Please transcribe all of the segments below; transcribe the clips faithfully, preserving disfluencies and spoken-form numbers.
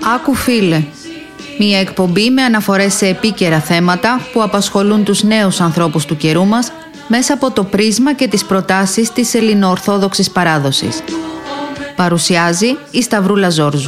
Άκου φίλε, μια εκπομπή με αναφορές σε επίκαιρα θέματα που απασχολούν τους νέους ανθρώπους του καιρού μας μέσα από το πρίσμα και τις προτάσεις της ελληνοορθόδοξης παράδοσης. Παρουσιάζει η Σταυρούλα Ζόρζου.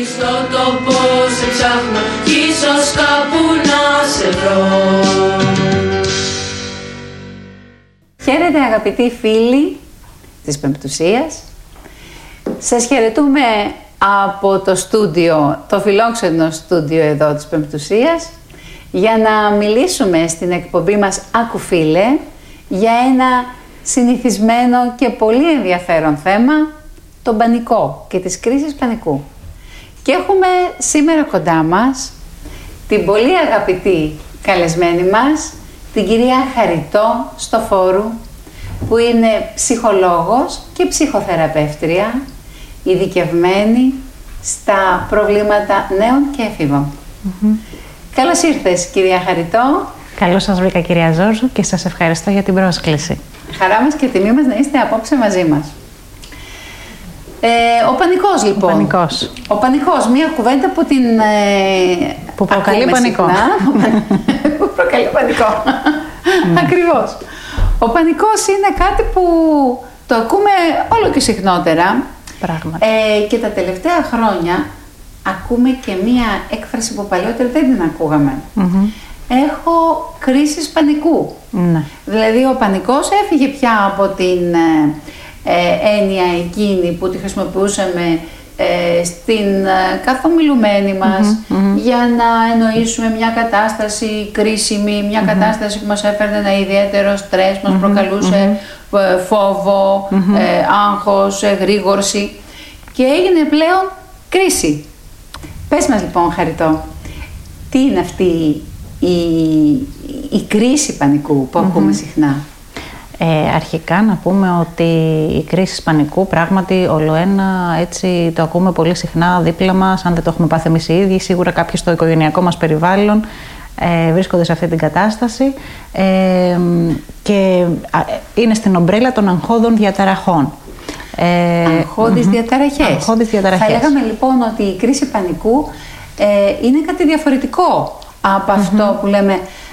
Χαίρετε αγαπητοί φίλοι της Πεμπτουσίας. Σας χαιρετούμε από το στούντιο, το φιλόξενο στούντιο εδώ της Πεμπτουσίας, για να μιλήσουμε στην εκπομπή μας «Άκου φίλε» για ένα συνηθισμένο και πολύ ενδιαφέρον θέμα, τον πανικό και τις κρίσεις πανικού. Και έχουμε σήμερα κοντά μας την πολύ αγαπητή καλεσμένη μας, την κυρία Χαριτό Στοφόρου, που είναι ψυχολόγος και ψυχοθεραπεύτρια, ειδικευμένη στα προβλήματα νέων και εφήβων. Mm-hmm. Καλώς ήρθες, κυρία Χαριτό. Καλώς σας βρήκα, κυρία Ζόρζου, και σας ευχαριστώ για την πρόσκληση. Χαρά μας και τιμή μας να είστε απόψε μαζί μας. Ε, ο πανικός, λοιπόν. Ο πανικός. Ο πανικός, μια κουβέντα που την... Ε, που προκαλεί πανικό. Που προκαλεί πανικό. Mm. Ακριβώς. Ο πανικός είναι κάτι που το ακούμε όλο και συχνότερα. Πράγματι. Ε, και τα τελευταία χρόνια ακούμε και μία έκφραση που παλιότερα δεν την ακούγαμε. Mm-hmm. Έχω κρίσεις πανικού. Mm. Δηλαδή ο πανικός έφυγε πια από την ε, έννοια εκείνη που τη χρησιμοποιούσαμε ε, στην ε, καθομιλουμένη μας mm-hmm. Mm-hmm. για να εννοήσουμε μια κατάσταση κρίσιμη, μια mm-hmm. κατάσταση που μας έφερνε ένα ιδιαίτερο στρες, μας mm-hmm. προκαλούσε mm-hmm. φόβο, mm-hmm. ε, άγχος, εγρήγορση, και έγινε πλέον κρίση. Πες μας λοιπόν, Χαριτό, τι είναι αυτή η, η κρίση πανικού που mm-hmm. ακούμε συχνά? Ε, αρχικά να πούμε ότι η κρίση πανικού πράγματι ολοένα έτσι το ακούμε πολύ συχνά δίπλα μας, αν δεν το έχουμε πάθει εμείς οι ίδιοι, σίγουρα κάποιοι στο οικογενειακό μας περιβάλλον ε, βρίσκονται σε αυτή την κατάσταση ε, και είναι στην ομπρέλα των αγχώδων διαταραχών. Ε, αγχώδεις mm-hmm. διαταραχές. Αγχώδεις διαταραχές. Θα λέγαμε λοιπόν ότι η κρίση πανικού ε, είναι κάτι διαφορετικό από mm-hmm. αυτό που λέμε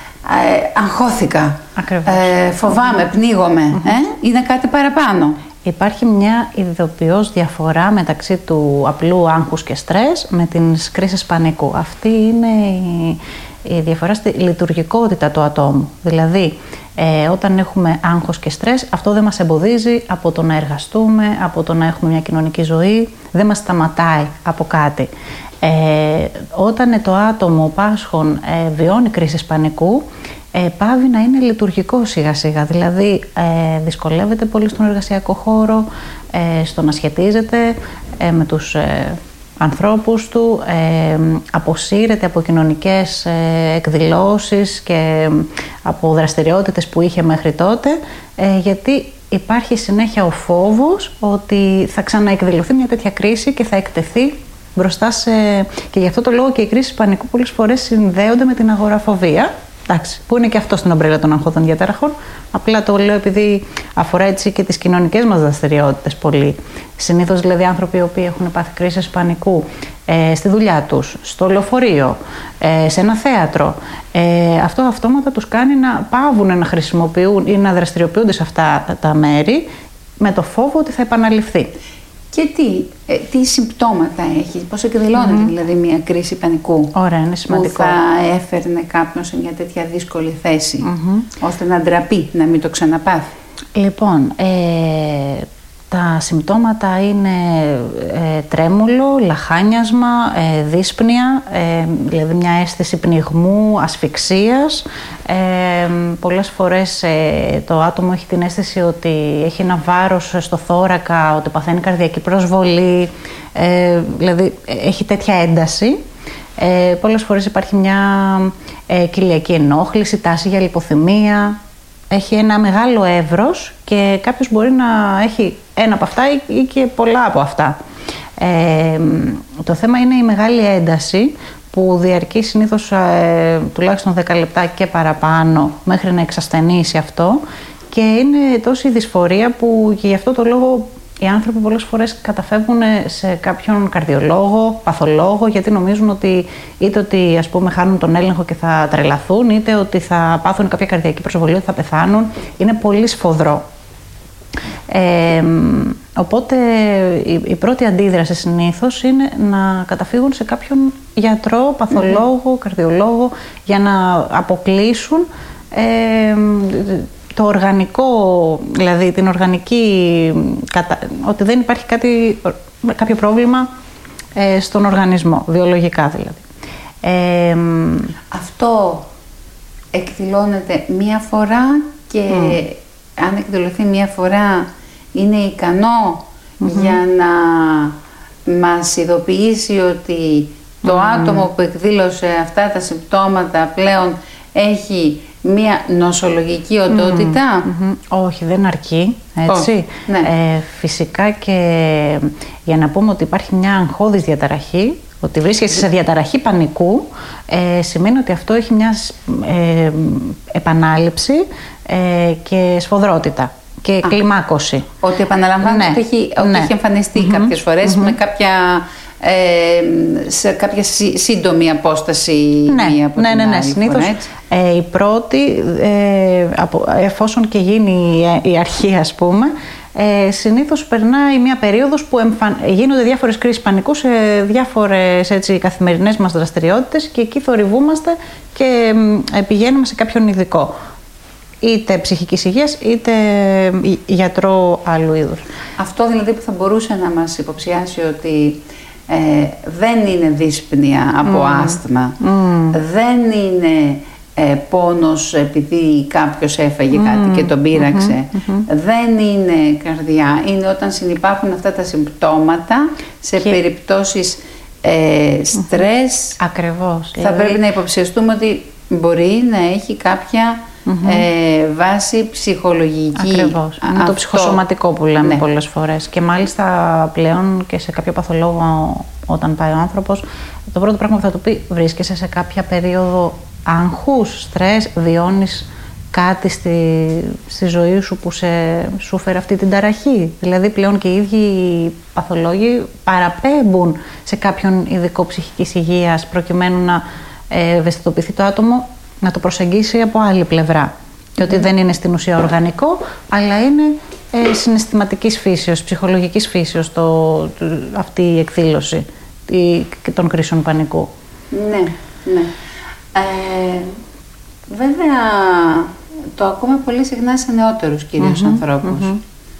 ε, αγχώθηκα, ε, φοβάμαι, πνίγομαι. Mm-hmm. Ε, είναι κάτι παραπάνω. Υπάρχει μια ειδοποιώς διαφορά μεταξύ του απλού άγχους και στρες με τις κρίσεις πανικού. Αυτή είναι η, η διαφορά στη λειτουργικότητα του ατόμου. Δηλαδή, ε, όταν έχουμε άγχος και στρες, αυτό δεν μας εμποδίζει από το να εργαστούμε, από το να έχουμε μια κοινωνική ζωή, δεν μας σταματάει από κάτι. Ε, όταν το άτομο πάσχων ε, βιώνει κρίσεις πανικού, ε, πάβει να είναι λειτουργικό σιγά σιγά, δηλαδή ε, δυσκολεύεται πολύ στον εργασιακό χώρο, ε, στο να σχετίζεται ε, με τους ε, ανθρώπους του, ε, αποσύρεται από κοινωνικές ε, εκδηλώσεις και από δραστηριότητες που είχε μέχρι τότε, ε, γιατί υπάρχει συνέχεια ο φόβος ότι θα ξαναεκδηλωθεί μια τέτοια κρίση και θα εκτεθεί μπροστά σε... Και γι' αυτό το λόγο και οι κρίσεις πανικού πολλές φορές συνδέονται με την αγοραφοβία, εντάξει, που είναι και αυτό στην ομπρέλα των αγχώδων διαταραχών. Απλά το λέω επειδή αφορά έτσι και τις κοινωνικές μας δραστηριότητες πολύ. Συνήθως δηλαδή άνθρωποι οι οποίοι έχουν πάθει κρίσεις πανικού ε, στη δουλειά τους, στο λεωφορείο, ε, σε ένα θέατρο, ε, αυτό αυτόματα τους κάνει να πάβουν να χρησιμοποιούν ή να δραστηριοποιούνται σε αυτά τα μέρη με το φόβο ότι θα επαναληφθεί. Και τι, ε, τι συμπτώματα έχει, πώς εκδηλώνεται mm-hmm. δηλαδή μια κρίση πανικού? Ωραία, είναι σημαντικό. Που θα έφερνε κάποιον σε μια τέτοια δύσκολη θέση, mm-hmm. ώστε να ντραπεί, να μην το ξαναπάθει? Λοιπόν, ε, τα συμπτώματα είναι ε, τρέμουλο, λαχάνιασμα, ε, δύσπνοια, ε, δηλαδή μια αίσθηση πνιγμού, ασφυξίας. Ε, πολλές φορές ε, το άτομο έχει την αίσθηση ότι έχει ένα βάρος στο θώρακα, ότι παθαίνει καρδιακή προσβολή, ε, δηλαδή έχει τέτοια ένταση. Ε, πολλές φορές υπάρχει μια ε, κοιλιακή ενόχληση, τάση για λιποθυμία. Έχει ένα μεγάλο εύρος και κάποιος μπορεί να έχει ένα από αυτά ή και πολλά από αυτά. Ε, το θέμα είναι η μεγάλη ένταση που διαρκεί συνήθως ε, τουλάχιστον δέκα λεπτά και παραπάνω μέχρι να εξασθενήσει αυτό, και είναι τόση δυσφορία που και γι' αυτό το λόγο οι άνθρωποι πολλές φορές καταφεύγουν σε κάποιον καρδιολόγο, παθολόγο, γιατί νομίζουν ότι είτε ότι ας πούμε χάνουν τον έλεγχο και θα τρελαθούν, είτε ότι θα πάθουν κάποια καρδιακή προσβολή, ότι θα πεθάνουν. Είναι πολύ σφοδρό. Ε, οπότε η, η πρώτη αντίδραση συνήθως είναι να καταφύγουν σε κάποιον γιατρό, παθολόγο, mm-hmm. καρδιολόγο, για να αποκλείσουν ε, το οργανικό, δηλαδή την οργανική, ότι δεν υπάρχει κάτι, κάποιο πρόβλημα ε, στον οργανισμό, βιολογικά δηλαδή. Ε, Αυτό εκδηλώνεται μία φορά και mm. αν εκδηλωθεί μία φορά είναι ικανό mm-hmm. για να μας ειδοποιήσει ότι το mm. άτομο που εκδήλωσε αυτά τα συμπτώματα πλέον έχει μία νοσολογική οντότητα. Mm-hmm. Mm-hmm. Όχι, δεν αρκεί, έτσι. Oh, ναι. ε, φυσικά και για να πούμε ότι υπάρχει μια αγχώδης διαταραχή, ότι βρίσκεσαι σε διαταραχή πανικού, ε, σημαίνει ότι αυτό έχει μια ε, επανάληψη ε, και σφοδρότητα και Α, κλιμάκωση. Ότι επαναλαμβάνεται, ναι, ότι έχει, ότι ναι. έχει εμφανιστεί mm-hmm. κάποιες φορές mm-hmm. με κάποια... Ε, σε κάποια σύντομη απόσταση ναι, μία από ναι, την ναι, ναι. άλλη Συνήθως φορά, ε, η πρώτη, ε, από, εφόσον και γίνει η, η αρχή ας πούμε, ε, συνήθως περνάει μια περίοδος που εμφαν, γίνονται διάφορες κρίσεις πανικού σε διάφορες έτσι, καθημερινές μας δραστηριότητες και εκεί θορυβούμαστε και ε, πηγαίνουμε σε κάποιον ειδικό, είτε ψυχικής υγείας είτε γιατρό άλλου είδους. Αυτό δηλαδή που θα μπορούσε να μας υποψιάσει ότι Ε, δεν είναι δύσπνοια από mm. άσθμα, mm. δεν είναι ε, πόνος επειδή κάποιος έφαγε mm. κάτι και τον πείραξε, mm-hmm. δεν είναι καρδιά, είναι όταν συνυπάρχουν αυτά τα συμπτώματα σε και... περιπτώσεις ε, στρες. Mm-hmm. Ακριβώς. Θα δηλαδή... πρέπει να υποψιαστούμε ότι μπορεί να έχει κάποια mm-hmm. ε, βάση ψυχολογική. Ακριβώς. Είναι το ψυχοσωματικό που λέμε ναι. πολλές φορές. Και μάλιστα πλέον και σε κάποιο παθολόγο όταν πάει ο άνθρωπος, το πρώτο πράγμα που θα του πει, βρίσκεσαι σε κάποια περίοδο άγχους, στρες, βιώνεις κάτι στη, στη ζωή σου που σε, σου φέρει αυτή την ταραχή. Δηλαδή πλέον και οι ίδιοι οι παθολόγοι παραπέμπουν σε κάποιον ειδικό ψυχικής υγείας προκειμένου να ε, ευαισθητοποιηθεί το άτομο να το προσεγγίσει από άλλη πλευρά. Και ότι mm. δεν είναι στην ουσία οργανικό, αλλά είναι ε, συναισθηματικής φύσεως, ψυχολογικής φύσεως το, το, αυτή η εκδήλωση η, των κρίσεων πανικού. Ναι, ναι. Ε, βέβαια, το ακούμε πολύ συχνά σε νεότερους κυρίως mm-hmm, ανθρώπους. Mm-hmm.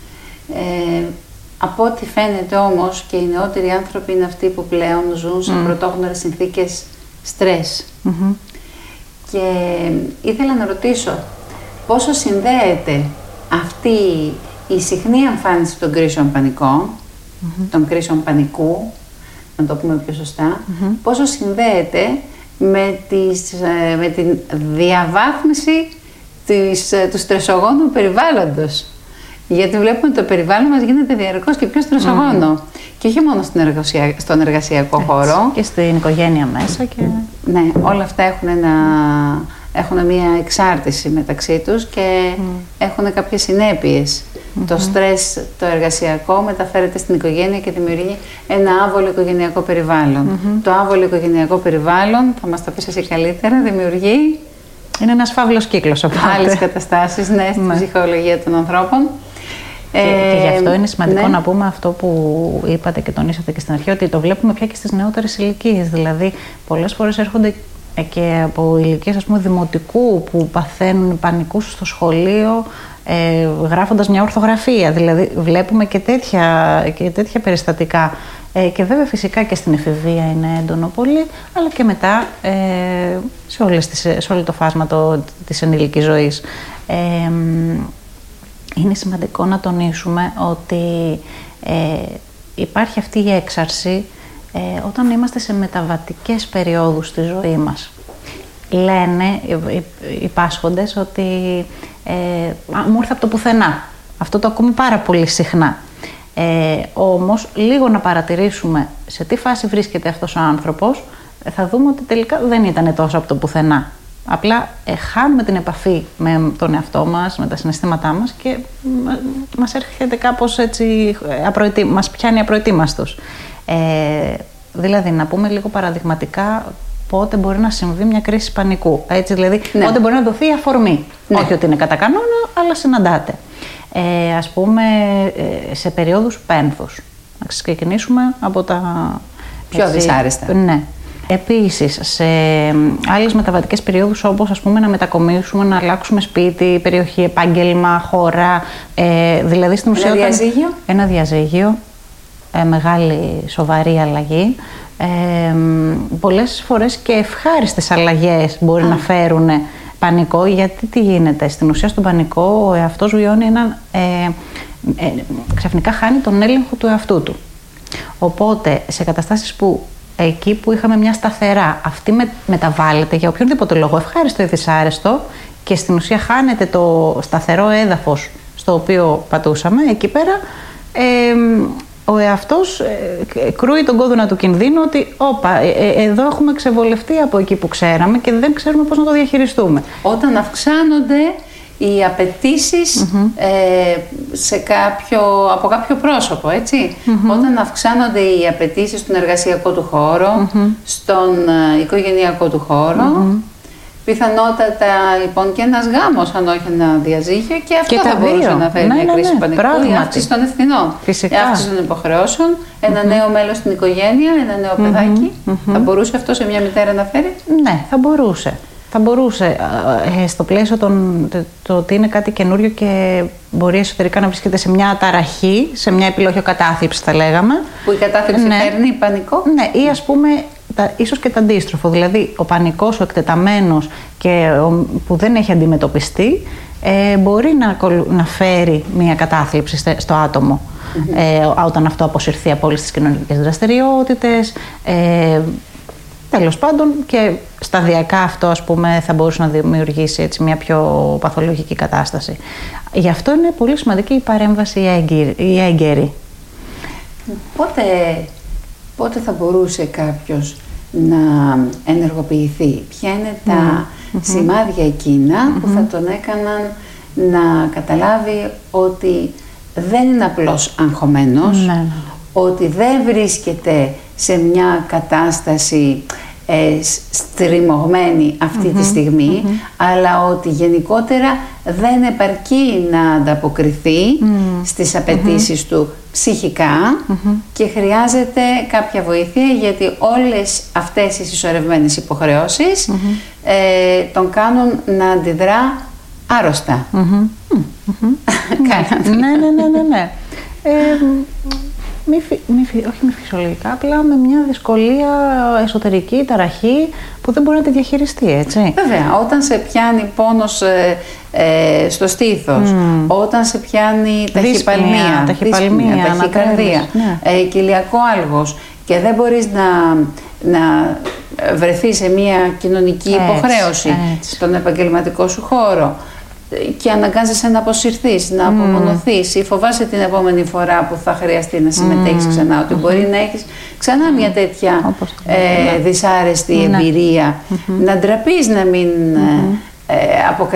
Ε, από ό,τι φαίνεται όμως και οι νεότεροι άνθρωποι είναι αυτοί που πλέον ζουν σε mm. πρωτόγνωρες συνθήκες στρες. Mm-hmm. Και ήθελα να ρωτήσω πόσο συνδέεται αυτή η συχνή εμφάνιση των κρίσεων πανικών, mm-hmm. των κρίσεων πανικού, να το πούμε πιο σωστά, mm-hmm. πόσο συνδέεται με, τις, με την διαβάθμιση της, του στρεσογόνου περιβάλλοντος. Γιατί βλέπουμε ότι το περιβάλλον μας γίνεται διαρκώς και πιο στρεσογόνο. Mm. Και όχι μόνο στην εργασια... στον εργασιακό έτσι, χώρο. Και στην οικογένεια μέσα. Και... Ναι, όλα αυτά έχουν, ένα... έχουν μια εξάρτηση μεταξύ τους και mm. έχουν κάποιες συνέπειες. Mm-hmm. Το στρες, το εργασιακό μεταφέρεται στην οικογένεια και δημιουργεί ένα άβολο οικογενειακό περιβάλλον. Mm-hmm. Το άβολο οικογενειακό περιβάλλον, θα μας το πεις εσύ καλύτερα, δημιουργεί... Είναι ένας φαύλος κύκλος. Άλλες καταστάσεις, ναι, στην ναι. ψυχολογία των ανθρώπων. Και, ε, και γι' αυτό είναι σημαντικό ναι. να πούμε αυτό που είπατε και τονίσατε και στην αρχή, ότι το βλέπουμε πια και στις νεότερες ηλικίες. Δηλαδή, πολλές φορές έρχονται και από ηλικίες, ας πούμε, δημοτικού που παθαίνουν πανικούς στο σχολείο, ε, γράφοντας μια ορθογραφία. Δηλαδή, βλέπουμε και τέτοια, και τέτοια περιστατικά. Ε, και βέβαια φυσικά και στην εφηβεία είναι έντονο πολύ, αλλά και μετά ε, σε, όλες τις, σε όλο το φάσμα το, της ενήλικης ζωής. Ε, είναι σημαντικό να τονίσουμε ότι ε, υπάρχει αυτή η έξαρση ε, όταν είμαστε σε μεταβατικές περιόδους στη ζωή μας. Λένε οι, οι πάσχοντες ότι ε, α, μου ήρθε από το πουθενά. Αυτό το ακούμε πάρα πολύ συχνά. Ε, όμως, λίγο να παρατηρήσουμε σε τι φάση βρίσκεται αυτός ο άνθρωπος, θα δούμε ότι τελικά δεν ήταν τόσο από το πουθενά. Απλά ε, χάνουμε την επαφή με τον εαυτό μας, με τα συναισθήματά μας και μας έρχεται κάπως έτσι, απροετοί, μας πιάνει απροετοίμαστος. Ε, δηλαδή, να πούμε λίγο παραδειγματικά πότε μπορεί να συμβεί μια κρίση πανικού. Έτσι, δηλαδή, ναι. Πότε μπορεί να δοθεί αφορμή. Ναι. Όχι ότι είναι κατά κανόνα, αλλά συναντάται. Ε, ας πούμε, σε περίοδους πένθους. Να ξεκινήσουμε από τα πιο έτσι, δυσάρεστα. Ναι. Επίσης, σε άλλες μεταβατικές περιόδους, όπως ας πούμε να μετακομίσουμε, να αλλάξουμε σπίτι, περιοχή, επάγγελμα, χώρα, ε, δηλαδή στην ουσία... Ένα διαζύγιο. Ένα διαζύγιο, ε, μεγάλη σοβαρή αλλαγή. Ε, πολλές φορές και ευχάριστες αλλαγές μπορεί Α. να φέρουν πανικό, γιατί τι γίνεται, στην ουσία στον πανικό ο εαυτός βιώνει έναν... Ε, ε, ξαφνικά χάνει τον έλεγχο του εαυτού του. Οπότε, σε καταστάσεις που εκεί που είχαμε μια σταθερά, αυτή με, μεταβάλλεται για οποιονδήποτε λόγο, ευχάριστο ή δυσάρεστο, και στην ουσία χάνεται το σταθερό έδαφος στο οποίο πατούσαμε, εκεί πέρα ε, ο εαυτός ε, κρούει τον κόδωνα του κινδύνου ότι όπα, ε, ε, εδώ έχουμε ξεβολευτεί από εκεί που ξέραμε και δεν ξέρουμε πώς να το διαχειριστούμε. Όταν αυξάνονται οι απαιτήσεις mm-hmm. ε, σε κάποιο, από κάποιο πρόσωπο, έτσι. Mm-hmm. Όταν αυξάνονται οι απαιτήσεις στον εργασιακό του χώρο, mm-hmm. στον ε, οικογενειακό του χώρο, mm-hmm. πιθανότατα λοιπόν και ένας γάμος, αν όχι ένα διαζύγιο, και αυτό και θα μπορούσε να φέρει ναι, μια κρίση ναι, ναι, πανικού, η αύξηση των ευθυνών, Φυσικά. η αύξηση των υποχρεώσεων, ένα mm-hmm. νέο μέλος στην οικογένεια, ένα νέο mm-hmm. παιδάκι. Mm-hmm. Θα μπορούσε αυτό σε μια μητέρα να φέρει? Ναι, θα μπορούσε. Θα μπορούσε, ε, στο πλαίσιο των, το, το ότι είναι κάτι καινούριο και μπορεί εσωτερικά να βρίσκεται σε μια ταραχή, σε μια επιλογή κατάθλιψη θα λέγαμε. Που η κατάθλιψη ναι. φέρνει πανικό. Ναι, ή ας πούμε τα, ίσως και το αντίστροφο, δηλαδή ο πανικός, ο εκτεταμένος και ο, που δεν έχει αντιμετωπιστεί ε, μπορεί να, να φέρει μια κατάθλιψη στο άτομο. Mm-hmm. ε, όταν αυτό αποσυρθεί από όλες τις κοινωνικές δραστηριότητες. Ε, Τέλος πάντων, και σταδιακά αυτό, ας πούμε, θα μπορούσε να δημιουργήσει έτσι μια πιο παθολογική κατάσταση. Γι' αυτό είναι πολύ σημαντική η παρέμβαση η έγκαιρη. Πότε, πότε θα μπορούσε κάποιος να ενεργοποιηθεί? Ποια είναι τα mm-hmm. σημάδια εκείνα mm-hmm. που θα τον έκαναν να καταλάβει ότι δεν είναι απλώς αγχωμένος, mm-hmm. ότι δεν βρίσκεται σε μια κατάσταση ε, στριμωγμένη αυτή mm-hmm, τη στιγμή, mm-hmm. αλλά ότι γενικότερα δεν επαρκεί να ανταποκριθεί mm-hmm. στις απαιτήσεις mm-hmm. του ψυχικά mm-hmm. και χρειάζεται κάποια βοήθεια, γιατί όλες αυτές οι συσσωρευμένες υποχρεώσεις mm-hmm. ε, τον κάνουν να αντιδρά άρρωστα. Mm-hmm. Mm-hmm. ναι, ναι, ναι, ναι, ναι. Ε, Μη, μη, όχι μη φυσιολογικά, απλά με μια δυσκολία εσωτερική, ταραχή που δεν μπορεί να τη διαχειριστεί, έτσι. Βέβαια, όταν σε πιάνει πόνος ε, ε, στο στήθος, mm. όταν σε πιάνει ταχυπαλμία, ταχυπαλμία, ταχυκαρδία, ναι. ε, κοιλιακό άλγος και δεν μπορείς να, να βρεθείς σε μια κοινωνική έτσι, υποχρέωση έτσι. στον επαγγελματικό σου χώρο, και αναγκάζεσαι να αποσυρθείς, να απομονωθείς mm. ή φοβάσαι την επόμενη φορά που θα χρειαστεί να συμμετέχεις mm. ξανά, ότι mm-hmm. μπορεί να έχεις ξανά μια τέτοια ε, δυσάρεστη mm. εμπειρία, mm-hmm. να ντραπείς να μην mm-hmm. ε, αποκαλύψεις